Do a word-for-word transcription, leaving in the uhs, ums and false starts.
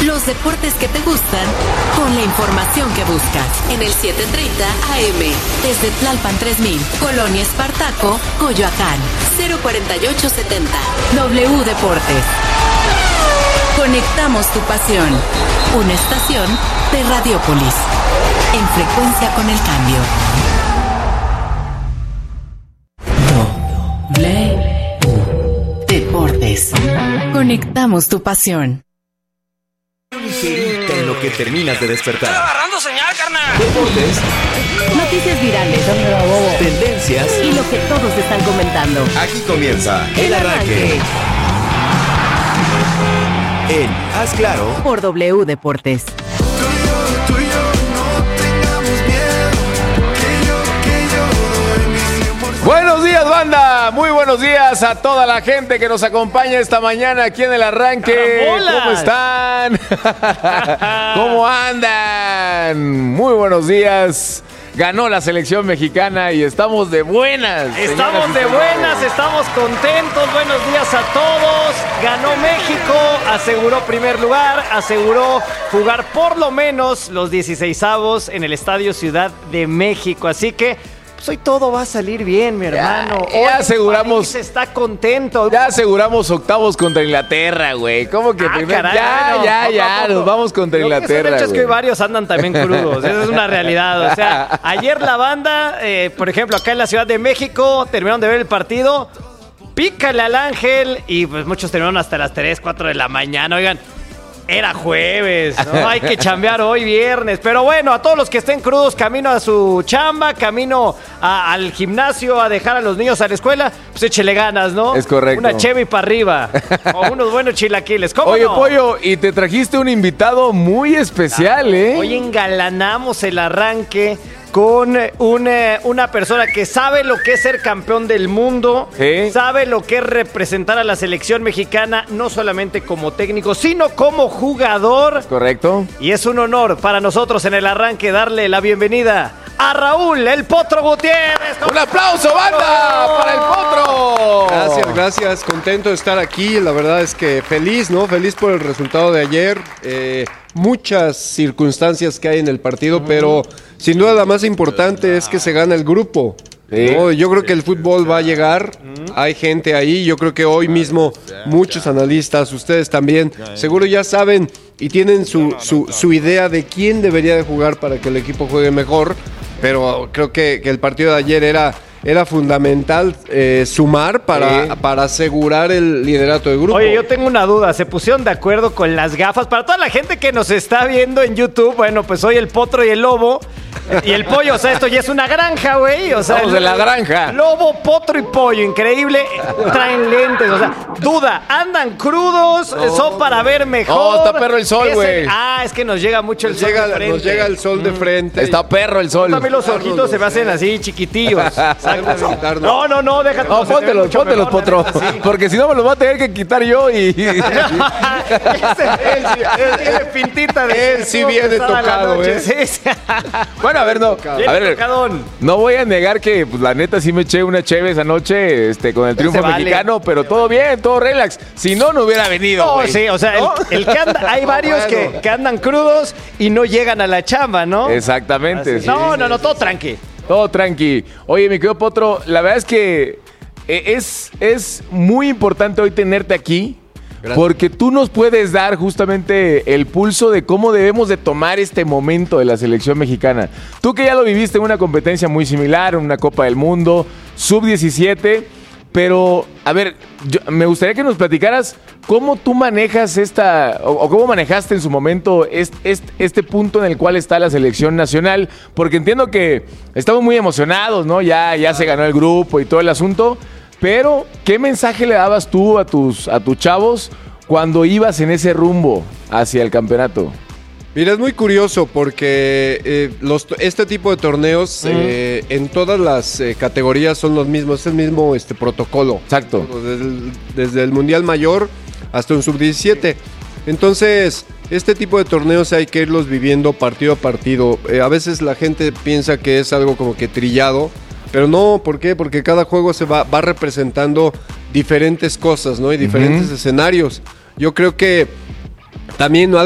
Los deportes que te gustan con la información que buscas en el setecientos treinta A M. Desde Tlalpan tres mil, Colonia Espartaco, Coyoacán, cero cuarenta y ocho setenta. W Deportes. Conectamos tu pasión. Una estación de Radiópolis. En frecuencia con el cambio. W Deportes. Conectamos tu pasión. Ligerita en lo que terminas de despertar. ¡Estoy agarrando señal, carnal! Deportes. Noticias virales. Tendencias. Y lo que todos están comentando. Aquí comienza El Arranque. En Haz Claro. Por W Deportes. Buenos días, banda. Muy buenos días a toda la gente que nos acompaña esta mañana aquí en El Arranque. ¡Carambolas! ¿Cómo están? ¿Cómo andan? Muy buenos días. Ganó la selección mexicana y estamos de buenas. Estamos de buenas, estamos contentos. Buenos días a todos. Ganó México, aseguró primer lugar, aseguró jugar por lo menos los dieciseisavos en el Estadio Ciudad de México. Así que pues hoy todo va a salir bien, mi hermano. Ya, ya hoy aseguramos. el país está contento. Ya aseguramos octavos contra Inglaterra, güey. ¿Cómo que Ah, primero? caray, ya, bueno, ya, poco a ya. poco. Nos vamos contra Lo que Inglaterra, es un hecho es que güey. varios andan también crudos. Esa es una realidad. O sea, ayer la banda, eh, por ejemplo, acá en la Ciudad de México, terminaron de ver el partido. Pícale al Ángel y pues muchos terminaron hasta las tres, cuatro de la mañana. Oigan, era jueves, ¿no? Hay que chambear hoy viernes. Pero bueno, a todos los que estén crudos, camino a su chamba, camino a- al gimnasio, a dejar a los niños a la escuela, pues échele ganas, ¿no? Es correcto. Una cheve para arriba. O unos buenos chilaquiles. ¿Cómo Oye, no? Pollo, y te trajiste un invitado muy especial, ¿eh? Hoy engalanamos el arranque con una, una persona que sabe lo que es ser campeón del mundo, Sí. sabe lo que es representar a la selección mexicana, no solamente como técnico, sino como jugador. ¿Correcto? Y es un honor para nosotros en el arranque darle la bienvenida a Raúl, el Potro Gutiérrez. ¡Un aplauso, banda! ¡Para el Potro! Gracias, gracias. Contento de estar aquí. La verdad es que feliz, ¿no? Feliz por el resultado de ayer. Eh, muchas circunstancias que hay en el partido, pero sin duda la más importante es que se gana el grupo. Sí. ¿no? Yo creo que el fútbol va a llegar. Hay gente ahí. Yo creo que hoy mismo muchos analistas, ustedes también, seguro ya saben y tienen su, su, su idea de quién debería de jugar para que el equipo juegue mejor. Pero creo que, que el partido de ayer era, era fundamental eh, sumar para, Sí. para asegurar el liderato del grupo. Oye, yo tengo una duda. ¿Se pusieron de acuerdo con las gafas? Para toda la gente que nos está viendo en YouTube, bueno, pues hoy el Potro y el Lobo y el Pollo, o sea, esto ya es una granja, güey. O sea, Estamos el- en la granja. Lobo, Potro y Pollo, increíble. Traen lentes, o sea, duda, andan crudos, son para ver mejor. No, está perro el sol, Es güey. Ah, es que nos llega mucho el nos, sol llega, de frente. nos llega el sol de frente. Está perro el sol. También los ojitos se me hacen así chiquitillos. Exactamente. No, no, no, déjate. No, póntelos, póntelos, Potro. Porque si no me los voy a tener que quitar yo y... Él tiene pintita de Él sí viene toda la tocado, noche, ¿eh? sí, sí. Bueno, a ver, no. Viene A ver, tocadón. no voy a negar que, pues, la neta, sí me eché una cheve esa noche este, con el triunfo se vale. mexicano, pero todo bien, todo relax. Si no, no hubiera venido, No, güey. sí, o sea, ¿No? el, el que anda, hay varios bueno. que, que andan crudos y no llegan a la chamba, ¿no? Exactamente. Así. sí. No, no, no, todo tranqui. Todo tranqui. Oye, mi querido Potro, la verdad es que eh, es, es muy importante hoy tenerte aquí. Gracias. Porque tú nos puedes dar justamente el pulso de cómo debemos de tomar este momento de la selección mexicana. Tú que ya lo viviste en una competencia muy similar, en una Copa del Mundo, sub diecisiete, pero a ver, yo- me gustaría que nos platicaras cómo tú manejas esta, o, o cómo manejaste en su momento este, este, este punto en el cual está la selección nacional, porque entiendo que estamos muy emocionados, ¿no? Ya, ya se ganó el grupo y todo el asunto. Pero, ¿qué mensaje le dabas tú a tus, a tus chavos cuando ibas en ese rumbo hacia el campeonato? Mira, es muy curioso porque eh, los, este tipo de torneos eh, en todas las eh, categorías son los mismos, es el mismo este, protocolo. Exacto. Desde el, desde el Mundial Mayor hasta un sub diecisiete. Entonces, este tipo de torneos hay que irlos viviendo partido a partido. Eh, a veces la gente piensa que es algo como que trillado, pero no, ¿por qué? Porque cada juego se va, va representando diferentes cosas, ¿no? Y diferentes Uh-huh. escenarios. Yo creo que también